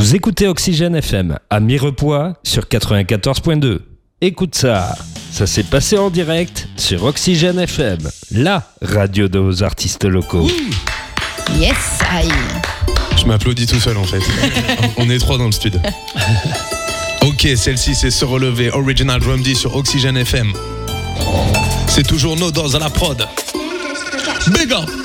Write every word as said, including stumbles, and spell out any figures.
Vous écoutez Oxygène F M à Mirepoix sur quatre-vingt-quatorze point deux. Écoute ça, ça s'est passé en direct sur Oxygène F M, la radio de vos artistes locaux. Mmh. Yes, aïe. Je m'applaudis tout seul en fait. On est trois dans le studio. Ok, celle-ci c'est Se Relever, Original Drum D sur Oxygène F M. C'est toujours No Doors à la prod. Big up.